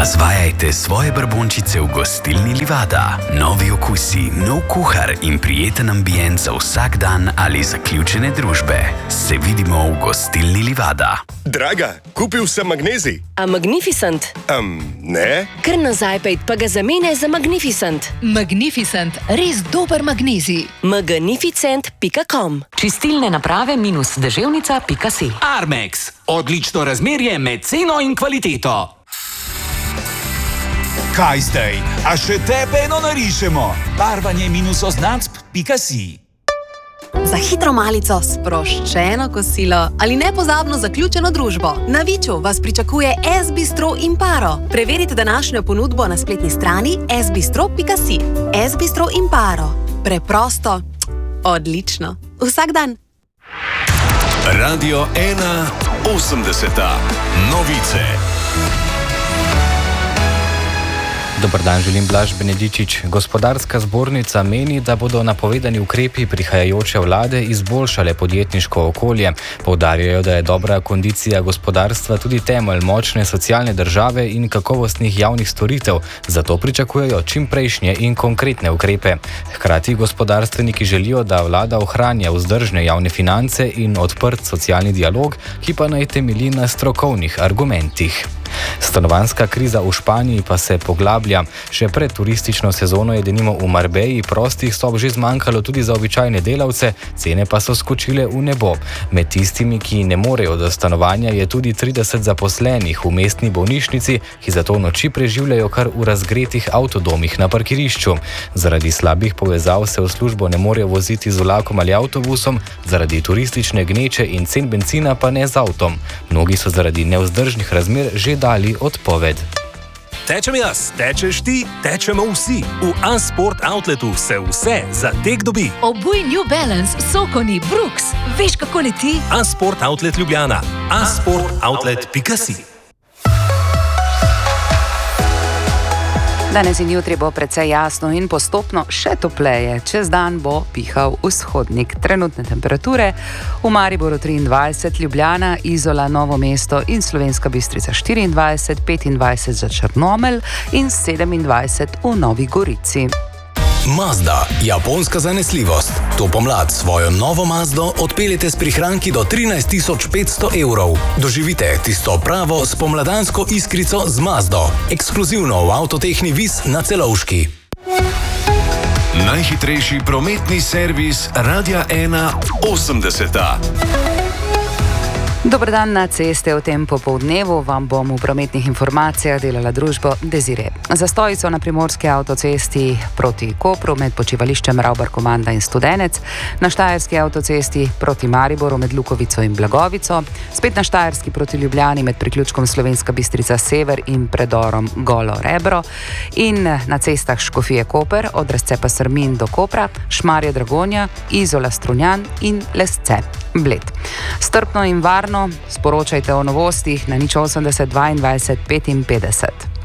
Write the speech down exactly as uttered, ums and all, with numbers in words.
Razvajajte svoje brbončice v gostilni Livada. Novi okusi, nov kuhar in prijeten ambient za vsak dan ali zaključene družbe. Se vidimo v gostilni Livada. Draga, kupil sem magnezij. A Magnificent? Um, ne. Kar nazaj pejt pa ga zamene za Magnificent. Magnificent, res dober magnezij. magnificent pika com. Čistilne naprave minus deževnica pika si. Armex, odlično razmerje med ceno in kvaliteto. Kaj zdaj? A še tebe eno narišemo? Barvanje minus oznacb pika si. Za hitro malico, sproščeno kosilo ali nepozabno zaključeno družbo. Na Viču vas pričakuje S Bistro Imparo. Preverite današnjo ponudbo na spletni strani s bistro pika si. S Bistro Imparo. Preprosto, odlično. Vsak dan. Radio ena osemdeseta. Novice. Dober dan, želim Blaž Benedičič. Gospodarska zbornica meni, da bodo napovedani ukrepi prihajajoče vlade izboljšale podjetniško okolje. Poudarjajo, da je dobra kondicija gospodarstva tudi temelj močne socialne države in kakovostnih javnih storitev, zato pričakujejo čimprejšnje in konkretne ukrepe. Hkrati gospodarstveniki želijo, da vlada ohranja vzdržne javne finance in odprt socialni dialog, ki pa naj temelji na strokovnih argumentih. Stanovanjska kriza v Španiji pa se poglablja. Še pred turistično sezono je denimo v Marbeji prostih sob že zmanjkalo tudi za običajne delavce, cene pa so skočile v nebo. Med tistimi, ki ne morejo do stanovanja, je tudi trideset zaposlenih v mestni bolnišnici, ki zato noči preživljajo kar v razgretih avtodomih na parkirišču. Zaradi slabih povezav se v službo ne morejo voziti z vlakom ali avtobusom, zaradi turistične gneče in cen bencina pa ne z avtom. Mnogi so zaradi nevzdržnih razmer že dali odpoved. Tečem jaz, tečeš ti, tečemo vsi. V Unsport Outletu se vse za tek dobi. Obuj New Balance, Sokoni, Brooks. Veš, kako leti? Unsport Outlet Ljubljana. unsport outlet pika si. Danes in jutri bo precej jasno in postopno še topleje. Čez dan bo pihal vzhodnik. Trenutne temperature v Mariboru triindvajset, Ljubljana, Izola, Novo mesto in Slovenska Bistrica štiriindvajset, petindvajset za Črnomelj in sedemindvajset v Novi Gorici. Mazda, japonska zanesljivost. To pomlad svojo novo Mazdo odpeljete s prihranki do trinajst tisoč petsto evrov. Doživite tisto pravo spomladansko iskrico z Mazdo. Ekskluzivno v Avtotehni Vis na Celovški. Najhitrejši prometni servis Radia ena osemdeseta. Dober dan na ceste. V tem popoldnevu vam bom v prometnih informacijah delala družbo Desire. Zastojico na primorski avtocesti proti Kopru med počivališčem Ravbar-Komanda in Studenec, na štajerski avtocesti proti Mariboru med Lukovico in Blagovico, spet na štajerski proti Ljubljani med priključkom Slovenska Bistrica Sever in predorom Golo Rebro in na cestah Škofije Koper od razcepa Srmin do Kopra, Šmarje Dragonja, Izola Strunjan in Lesce Bled. Strpno in varno sporočajte o novostih na nič osemdeset dvaindvajset petinpetdeset.